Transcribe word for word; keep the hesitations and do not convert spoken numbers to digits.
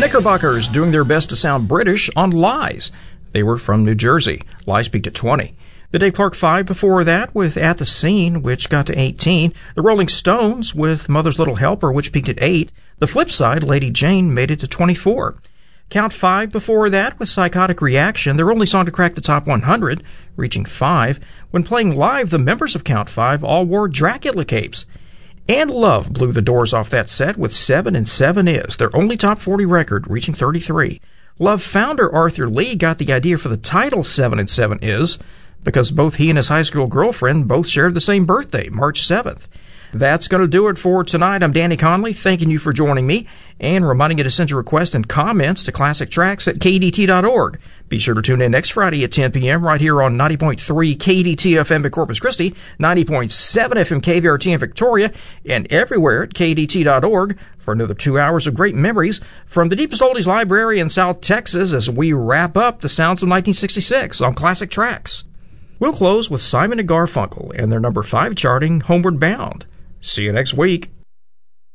Knickerbockers doing their best to sound British on Lies. They were from New Jersey. Lies peaked at twenty. The Dave Clark Five before that with At the Scene, which got to eighteen. The Rolling Stones with Mother's Little Helper, which peaked at eight. The flip side, Lady Jane, made it to twenty-four. Count Five before that with Psychotic Reaction, their only song to crack the top one hundred, reaching five. When playing live, the members of Count Five all wore Dracula capes. And Love blew the doors off that set with Seven and Seven Is, their only top forty record, reaching thirty-three. Love founder Arthur Lee got the idea for the title Seven and Seven Is because both he and his high school girlfriend both shared the same birthday, March seventh. That's going to do it for tonight. I'm Danny Conley, thanking you for joining me and reminding you to send your requests and comments to classic tracks at K D T dot org. Be sure to tune in next Friday at ten p.m. right here on ninety point three K D T F M at Corpus Christi, ninety point seven F M K V R T in Victoria, and everywhere at K D T dot org for another two hours of great memories from the deepest oldies library in South Texas as we wrap up the sounds of nineteen sixty-six on classic tracks. We'll close with Simon and Garfunkel and their number five charting Homeward Bound. See you next week.